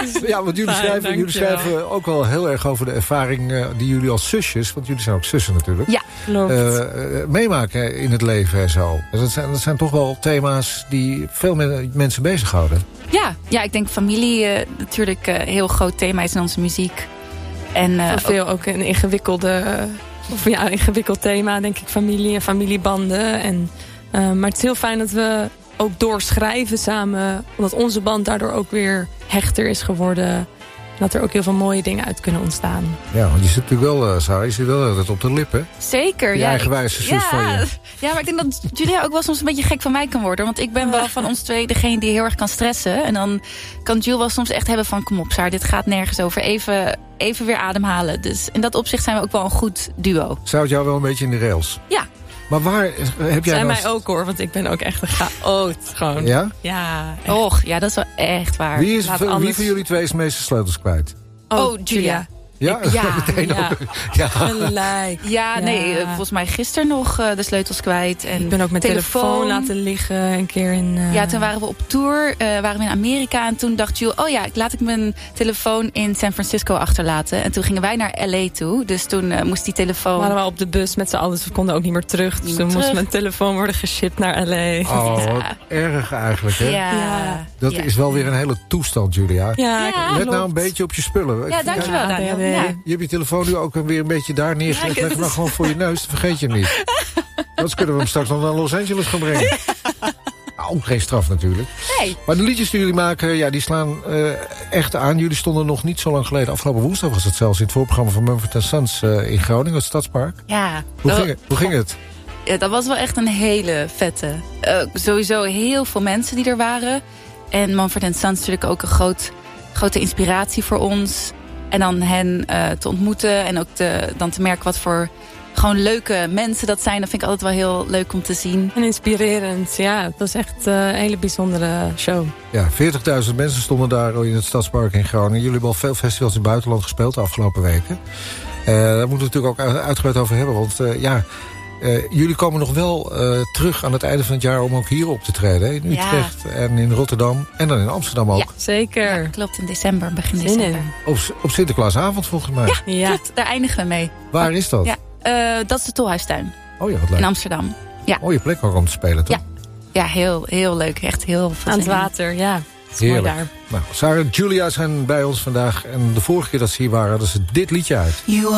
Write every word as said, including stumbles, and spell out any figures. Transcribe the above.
Ja, want jullie, Fijn, schrijven, jullie schrijven ook wel heel erg over de ervaring uh, die jullie als zusjes, want jullie zijn ook zussen natuurlijk, Ja, klopt. Uh, uh, meemaken in het leven en zo. Dus dat, zijn, dat zijn toch wel thema's die veel me- mensen bezighouden. Ja, ja, ik denk familie uh, natuurlijk een uh, heel groot thema is in onze muziek. En uh, Voor veel ook een ingewikkelde, uh, of ja, een ingewikkeld thema, denk ik, familie en familiebanden. En, uh, maar het is heel fijn dat we ook doorschrijven samen, omdat onze band daardoor ook weer hechter is geworden. Dat er ook heel veel mooie dingen uit kunnen ontstaan. Ja, want je zit natuurlijk wel, uh, Sarah, je zit wel altijd op de lippen. Zeker, Die ja. eigenwijze zus ja, van je. Ja, maar ik denk dat Julia ook wel soms een beetje gek van mij kan worden. Want ik ben wel van ons twee degene die heel erg kan stressen. En dan kan Jules wel soms echt hebben van, kom op Sarah, dit gaat nergens over. Even, even weer ademhalen. Dus in dat opzicht zijn we ook wel een goed duo. Zou het jou wel een beetje in de rails? Ja. Maar waar heb jij Zijn nou... mij ook hoor, want ik ben ook echt een chaot. Gewoon. Ja? Ja. Echt. Och, ja, dat is wel echt waar. Wie, is, Laat wie alles- van jullie twee is de meeste sleutels kwijt? Oh, Oh, Julia. Ja? Ik- ja, Meteen ja. ook. Ja. Gelijk. Ja, nee, Ja. uh, volgens mij gisteren nog uh, de sleutels kwijt. En Ik ben ook mijn telefoon, laten liggen een keer in... Uh... Ja, toen waren we op tour, uh, waren we in Amerika. En toen dacht Jules, oh ja, laat ik mijn telefoon in San Francisco achterlaten. En toen gingen wij naar L A toe. Dus toen uh, moest die telefoon... waren we op de bus met z'n allen, dus we konden ook niet meer terug. Dus Niet toen meer moest terug. mijn telefoon worden geshipped naar L A. Oh, Ja. wat erg eigenlijk, hè? Ja. Ja. Dat ja. is wel weer een hele toestand, Julia. Ja, Ja. Let klopt. nou een beetje op je spullen. Ja, Ik- dankjewel, Ja, Daniel. D H D. Ja. Je hebt je telefoon nu ook weer een beetje daar neergelegd. Ja, Leg hem nou gewoon voor je neus, dan vergeet je hem niet. Anders kunnen we hem straks nog naar Los Angeles gaan brengen. Nou, geen straf natuurlijk. Nee. Maar de liedjes die jullie maken, ja, die slaan uh, echt aan. Jullie stonden nog niet zo lang geleden. Afgelopen woensdag was het zelfs in het voorprogramma van Mumford en Sons uh, in Groningen, het Stadspark. Ja. Hoe Dat- ging het? Hoe ging het? Ja, dat was wel echt een hele vette. Uh, sowieso heel veel mensen die er waren. En Mumford en Sons natuurlijk ook een groot, grote inspiratie voor ons. En dan hen uh, te ontmoeten en ook te, dan te merken wat voor gewoon leuke mensen dat zijn. Dat vind ik altijd wel heel leuk om te zien. En inspirerend, ja. Het was echt uh, een hele bijzondere show. Ja, veertigduizend mensen stonden daar in het Stadspark in Groningen. Jullie hebben al veel festivals in het buitenland gespeeld de afgelopen weken. Uh, daar moeten we het natuurlijk ook uitgebreid over hebben. Want uh, ja, uh, jullie komen nog wel uh, terug aan het einde van het jaar om ook hier op te treden. Hè? In Utrecht ja. en in Rotterdam en dan in Amsterdam ook. Ja. Zeker. Ja, klopt, in december, begin Zin december. in. Op, op Sinterklaasavond volgens mij. Ja, Ja. klopt, daar eindigen we mee. Waar is dat? Ja, uh, dat is de Tolhuistuin Oh ja, wat in leuk. Amsterdam. Ja, Mooie plek ook om te spelen, toch? Ja. ja heel, heel leuk. Echt heel veel Aan het zin in. water, ja. Het is mooi Heerlijk. daar. Nou, Sarah en Julia zijn bij ons vandaag. En de vorige keer dat ze hier waren, hadden ze dit liedje uit. You